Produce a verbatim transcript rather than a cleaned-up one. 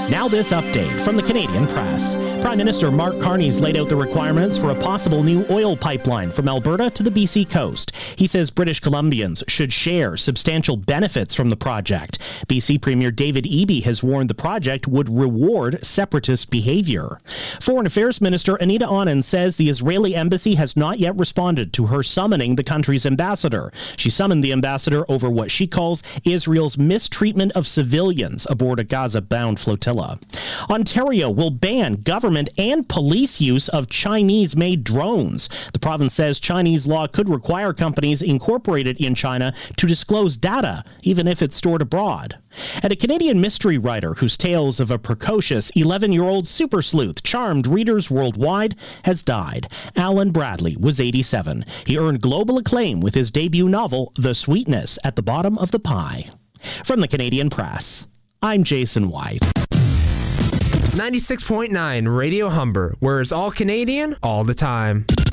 Now this update from the Canadian Press. Prime Minister Mark Carney's laid out the requirements for a possible new oil pipeline from Alberta to the B C coast. He says British Columbians should share substantial benefits from the project. B C Premier David Eby has warned the project would reward separatist behavior. Foreign Affairs Minister Anita Anand says the Israeli embassy has not yet responded to her summoning the country's ambassador. She summoned the ambassador over what she calls Israel's mistreatment of civilians aboard a Gaza-bound flotilla. Ontario will ban government and police use of Chinese-made drones. The province says Chinese law could require companies incorporated in China to disclose data, even if it's stored abroad. And a Canadian mystery writer whose tales of a precocious eleven-year-old super sleuth charmed readers worldwide has died. Alan Bradley was eighty-seven. He earned global acclaim with his debut novel, The Sweetness at the Bottom of the Pie. From the Canadian Press, I'm Jason White. ninety-six point nine Radio Humber, where it's all Canadian all the time.